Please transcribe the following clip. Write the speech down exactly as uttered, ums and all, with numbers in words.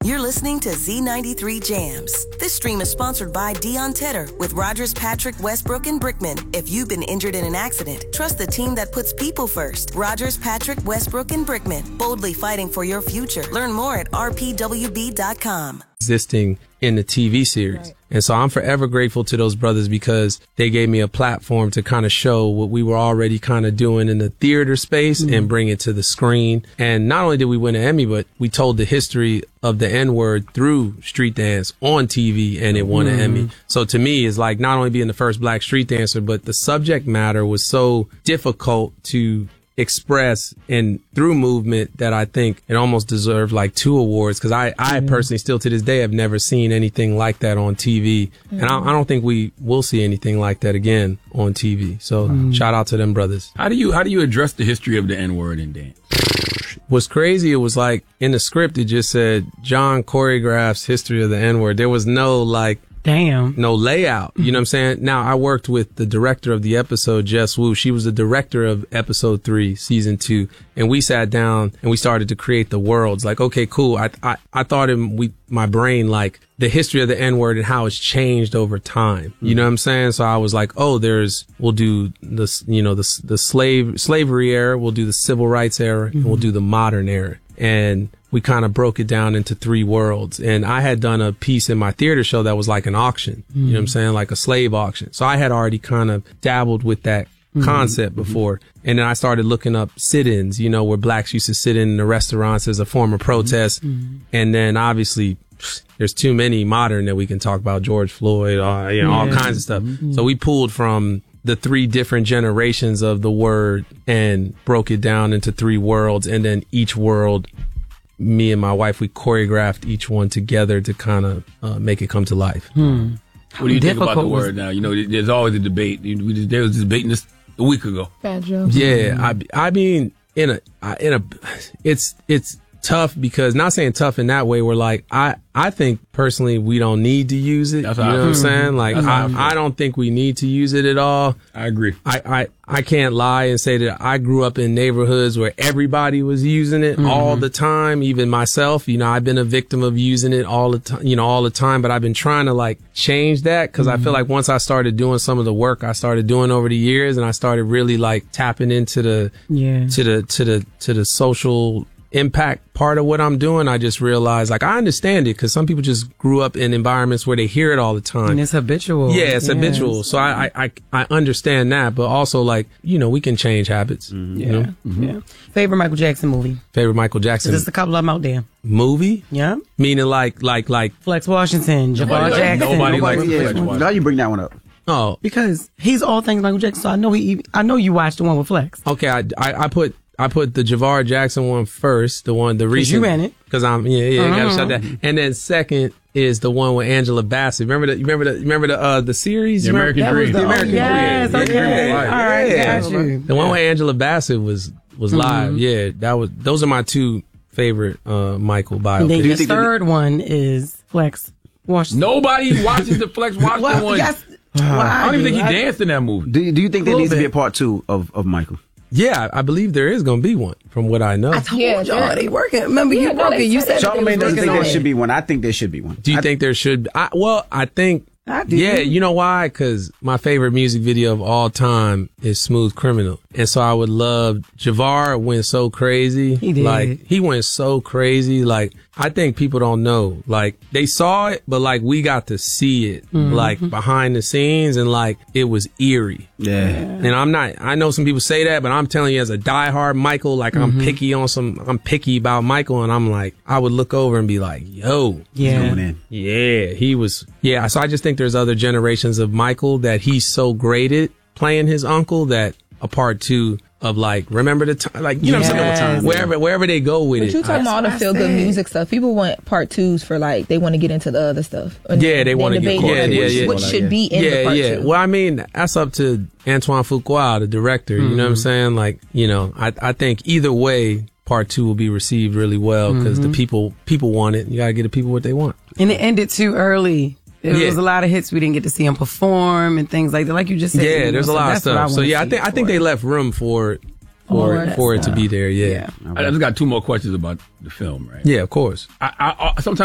You're listening to Z ninety-three Jams. This stream is sponsored by Dion Tedder with Rogers, Patrick, Westbrook, and Brickman. If you've been injured in an accident, trust the team that puts people first. Rogers, Patrick, Westbrook, and Brickman. Boldly fighting for your future. Learn more at r p w b dot com. Existing in the T V series. Right. And so I'm forever grateful to those brothers because they gave me a platform to kind of show what we were already kind of doing in the theater space mm-hmm. and bring it to the screen. And not only did we win an Emmy, but we told the history of the N-word through street dance on T V, and it won mm-hmm. an Emmy. So to me, it's like not only being the first black street dancer, but the subject matter was so difficult to express and through movement that I think it almost deserved like two awards, because I, I mm-hmm. personally still to this day have never seen anything like that on T V. Mm-hmm. And I, I don't think we will see anything like that again on T V. So mm-hmm. shout out to them brothers. How do you how do you address the history of the N-word in dance? What's crazy, it was like in the script it just said John choreographs history of the N-word. There was no like Damn. No layout. You know what I'm saying? Now, I worked with the director of the episode, Jess Wu. She was the director of episode three, season two. And we sat down and we started to create the worlds. Like, okay, cool. I, I, I thought in we, my brain, like the history of the N-word and how it's changed over time. You know what I'm saying? So I was like, oh, there's, we'll do this, you know, the, the slave, slavery era. We'll do the civil rights era mm-hmm. and we'll do the modern era. And we kind of broke it down into three worlds. And I had done a piece in my theater show that was like an auction, mm-hmm. you know what I'm saying? Like a slave auction. So I had already kind of dabbled with that mm-hmm. concept before. Mm-hmm. And then I started looking up sit-ins, you know, where blacks used to sit in the restaurants as a form of protest. Mm-hmm. And then obviously there's too many modern that we can talk about, George Floyd, uh, you know, yeah. all kinds of stuff. Mm-hmm. So we pulled from the three different generations of the word and broke it down into three worlds. And then each world, me and my wife, we choreographed each one together to kind of uh, make it come to life. Hmm. What do you think about the word now? You know, there's always a debate. We just, there was this debating this a week ago. Bad joke. Yeah, I, I mean, in a, in a, it's, it's tough because, not saying tough in that way, where like, I, I think personally we don't need to use it. That's you know what I'm saying? Like, I, I, I don't think we need to use it at all. I agree. I, I, I can't lie and say that I grew up in neighborhoods where everybody was using it mm-hmm. all the time, even myself. You know, I've been a victim of using it all the time, you know, all the time, but I've been trying to like change that because mm-hmm. I feel like once I started doing some of the work I started doing over the years and I started really like tapping into the, yeah. to the, to the, to the social impact part of what I'm doing, I just realized, like, I understand it because some people just grew up in environments where they hear it all the time. And it's habitual. Yeah, it's yes. habitual. So I, I, I understand that, but also, like, you know, we can change habits. Mm-hmm. Yeah. You know? Mm-hmm. Yeah. Favorite Michael Jackson movie? Favorite Michael Jackson. There's a couple of them out there. Movie? Yeah. Meaning like, like, like. Flex Washington, Jafar Jackson. Nobody likes yeah. Flex Washington. Now you bring that one up. Oh. Because he's all things Michael Jackson, so I know he, I know you watched the one with Flex. Okay, I, I, I put, I put the Javar Jackson one first, the one, the recent. You ran it. Cause I'm, yeah, yeah, uh-huh. gotta shout that. And then second is the one with Angela Bassett. Remember the, remember the, remember the, uh, the series? The American remember? Dream. The Oh, American yes, Dream. okay. Yeah. All right, Yeah. got you. The one with Angela Bassett was, was Mm-hmm. live. Yeah, that was, those are my two favorite, uh, Michael biopics. And then the third one is Flex Washington. Nobody watches the Flex Washington Well, one. yes. Uh, Well, I don't even think he I- danced in that movie. Do you, do you think there Little needs to be bit. a part two of, of Michael? Yeah, I believe there is going to be one, from what I know. I told Yeah, y'all yeah. they working. Remember, Yeah, you no, broke they it. You said said that. they was Charlamagne doesn't working think on there it. should be one. I think there should be one. Do you I, think there should be? I, well, I think, I do. yeah, you know why? Because my favorite music video of all time is Smooth Criminal. And so I would love, Javar went so crazy. He did. Like, he went so crazy. Like, I think people don't know. Like, they saw it, but like, we got to see it, Mm-hmm. like, behind the scenes, and like, it was eerie. yeah. And I'm not, I know some people say that, but I'm telling you, as a diehard Michael, like, Mm-hmm. I'm picky on some, I'm picky about Michael, and I'm like, I would look over and be like, yo. Yeah. Going in. Yeah, he was. Yeah, so I just think there's other generations of Michael that he's so great at playing his uncle that a part two of like, remember the time, like, you know what I'm Yes. saying? Wherever, wherever they go with But it. you talking about all the what I feel good said. music stuff. People want part twos for like they want to get into the other stuff. And Yeah, they then wanna get- debate yeah, which, yeah, yeah. which should be in the yeah, part yeah. two. Well, I mean, that's up to Antoine Fuqua, the director. You know what I'm saying? Like, you know, I, I think either way, part two will be received really well because the people, people want it. You gotta get the people what they want. And it ended too early. There Yeah. was a lot of hits we didn't get to see him perform and things like that. Like you just said. you Yeah, know, there's a so lot of that's what stuff. So wanna yeah, I see think, I it think for. they left room for it, All for, that for it to stuff. be there. Yeah. Yeah. I just got two more questions about the film, right? Yeah, of course. I, I, I sometimes